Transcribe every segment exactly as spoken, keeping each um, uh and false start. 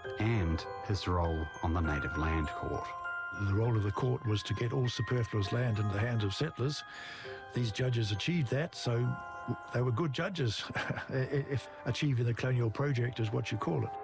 and his role on the Native Land Court. The role of the court was to get all superfluous land into the hands of settlers. These judges achieved that, so they were good judges, if achieving the colonial project is what you call it.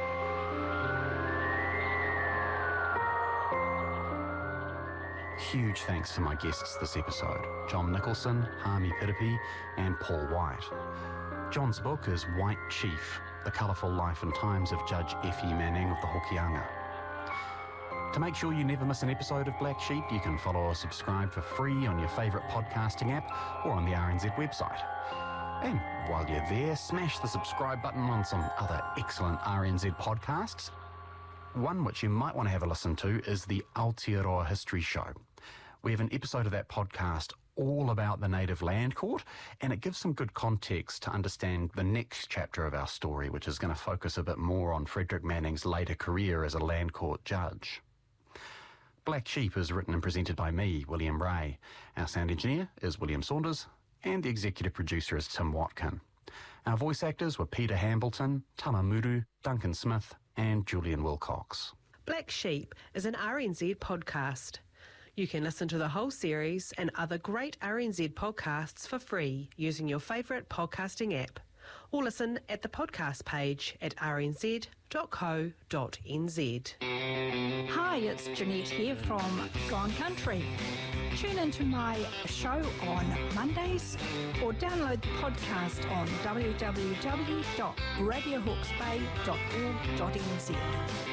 Huge thanks to my guests this episode, John Nicholson, Hami Piripi and Paul White. John's book is White Chief, The Colourful Life and Times of Judge Effie Manning of the Hokianga. To make sure you never miss an episode of Black Sheep, you can follow or subscribe for free on your favourite podcasting app or on the R N Z website. And while you're there, smash the subscribe button on some other excellent R N Z podcasts. One which you might want to have a listen to is the Aotearoa History Show. We have an episode of that podcast all about the Native Land Court, and it gives some good context to understand the next chapter of our story, which is going to focus a bit more on Frederick Manning's later career as a Land Court judge. Black Sheep is written and presented by me, William Ray. Our sound engineer is William Saunders, and the executive producer is Tim Watkin. Our voice actors were Peter Hambleton, Tama Muru, Duncan Smith, and Julian Wilcox. Black Sheep is an R N Z podcast. You can listen to the whole series and other great R N Z podcasts for free using your favourite podcasting app, or listen at the podcast page at r n z dot co dot n z. Hi, it's Jeanette here from Gone Country. Tune into my show on Mondays or download the podcast on w w w dot radio hawke's bay dot org dot n z.